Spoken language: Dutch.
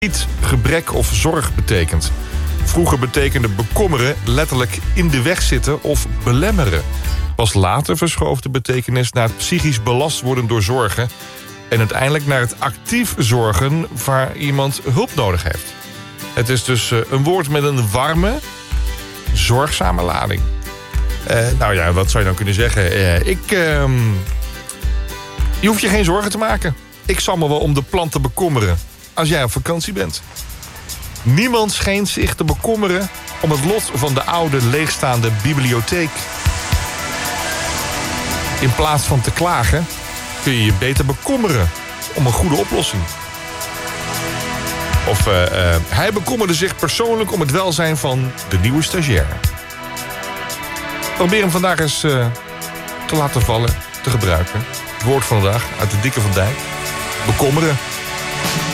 niet gebrek of zorg betekent. Vroeger betekende bekommeren letterlijk in de weg zitten of belemmeren. Pas later verschoof de betekenis naar het psychisch belast worden door zorgen en uiteindelijk naar het actief zorgen waar iemand hulp nodig heeft. Het is dus een woord met een warme, zorgzame lading. Nou ja, wat zou je dan kunnen zeggen? Je hoeft je geen zorgen te maken. Ik zal me wel om de planten bekommeren als jij op vakantie bent. Niemand scheen zich te bekommeren om het lot van de oude, leegstaande bibliotheek. In plaats van te klagen kun je je beter bekommeren om een goede oplossing. Of hij bekommerde zich persoonlijk om het welzijn van de nieuwe stagiair. Probeer hem vandaag eens te laten vallen, te gebruiken. Het woord van de dag uit de Dikke van Dijk. Bekommeren.